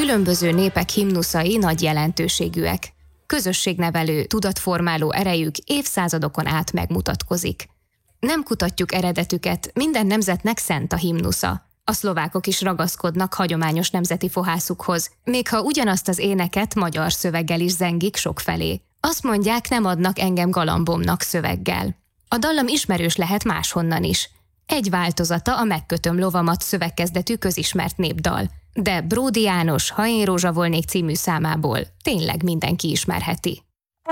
különböző népek himnuszai nagy jelentőségűek. Közösségnevelő, tudatformáló erejük évszázadokon át megmutatkozik. Nem kutatjuk eredetüket, minden nemzetnek szent a himnusza. A szlovákok is ragaszkodnak hagyományos nemzeti fohászukhoz, még ha ugyanazt az éneket magyar szöveggel is zengik sokfelé. Azt mondják, nem adnak engem galambomnak szöveggel. A dallam ismerős lehet máshonnan is. Egy változata a Megkötöm lovamat szövegkezdetű közismert népdal, de Bródi János Ha én rózsa volnék című számából tényleg mindenki ismerheti.